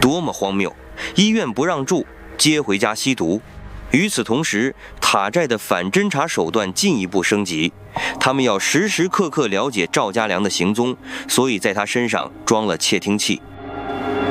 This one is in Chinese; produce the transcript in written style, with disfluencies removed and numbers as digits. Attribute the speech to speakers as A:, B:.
A: 多么荒谬！医院不让住，接回家吸毒。与此同时，塔寨的反侦查手段进一步升级，他们要时时刻刻了解赵家良的行踪，所以在他身上装了窃听器。